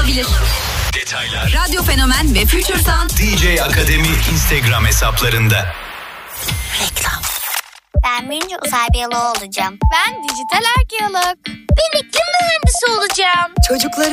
olabilir. Detaylar Radyo Fenomen ve Future Sound DJ Akademi Instagram hesaplarında. Reklam. Ben birinci uzay biyoloğu olacağım. Ben dijital arkeolog. Ben iklim mühendisi olacağım. Çocuklar